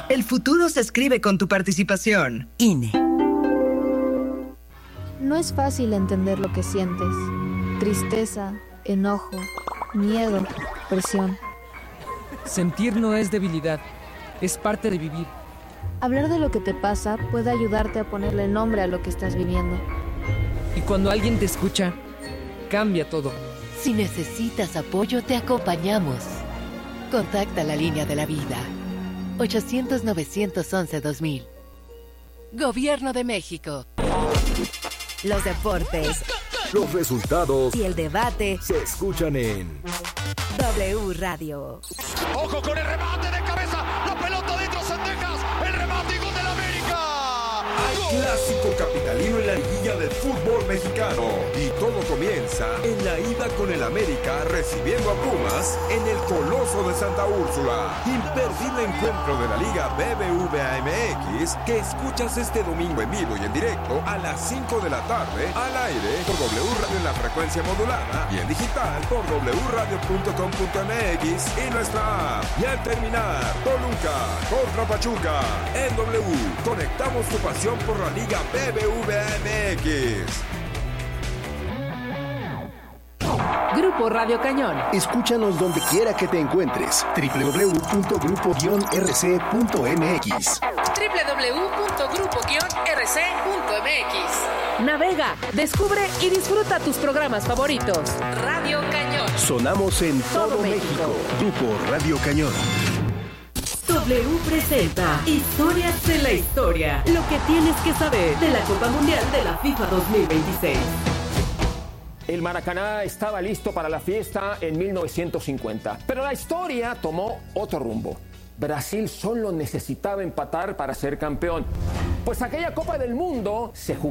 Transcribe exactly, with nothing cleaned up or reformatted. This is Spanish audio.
El futuro se escribe con tu participación. I N E. No es fácil entender lo que sientes. Tristeza, enojo, miedo, presión. Sentir no es debilidad, es parte de vivir. Hablar de lo que te pasa puede ayudarte a ponerle nombre a lo que estás viviendo. Y cuando alguien te escucha, cambia todo. Si necesitas apoyo, te acompañamos. Contacta la línea de la vida. ochocientos, novecientos once, dos mil. Gobierno de México. Los deportes, los resultados y el debate se escuchan en W Radio. ¡Ojo con el remate de cabeza! ¡La pelota dentro, Zendejas! ¡El remate y gol del América! Hay clásico capitalino en la liguilla del fútbol mexicano. Y todo comienza en la ida con el América recibiendo a Pumas en el Coloso de Santa Úrsula. Imperdible encuentro de la Liga B B V A M X que escuchas este domingo en vivo y en directo a las cinco de la tarde al aire por W Radio en la frecuencia modulada y en digital por w radio punto com punto m x y nuestra app. Y al terminar, Toluca contra Pachuca en W. Conectamos tu pasión por la Liga B B V A M X. Grupo Radio Cañón. Escúchanos donde quiera que te encuentres. w w w punto grupo guion r c punto m x. w w w punto grupo guion r c punto m x. Navega, descubre y disfruta tus programas favoritos. Radio Cañón. Sonamos en todo, todo México. México. Grupo Radio Cañón. W presenta Historias de la Historia. Lo que tienes que saber de la Copa Mundial de la FIFA dos mil veintiséis. El Maracaná estaba listo para la fiesta en mil novecientos cincuenta, pero la historia tomó otro rumbo. Brasil solo necesitaba empatar para ser campeón, pues aquella Copa del Mundo se jugaba